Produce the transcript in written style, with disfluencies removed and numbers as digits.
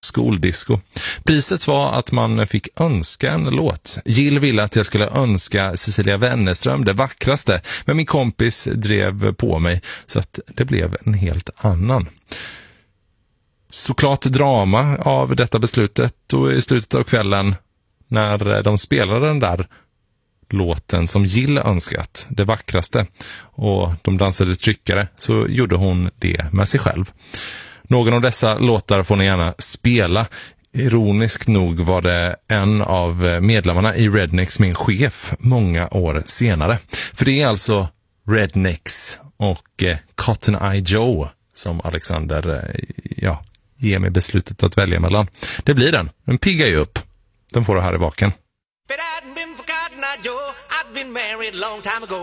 skoldisco. Priset var att man fick önska en låt. Jill ville att jag skulle önska Cecilia Wennerström det vackraste, men min kompis drev på mig så att det blev en helt annan. Såklart drama av detta beslutet, och i slutet av kvällen när de spelade den där låten som Jill önskat, det vackraste, och de dansade tryckare, så gjorde hon det med sig själv. Någon av dessa låtar får ni gärna spela. Ironiskt nog var det en av medlemmarna i Rednex min chef många år senare. För det är alltså Rednex och Cotton Eye Joe som Alexander ger mig beslutet att välja mellan. Det blir den piggar ju upp. Den får du här i baken. If it hadn't been for Cotton Eye Joe, I'd been married a long time ago.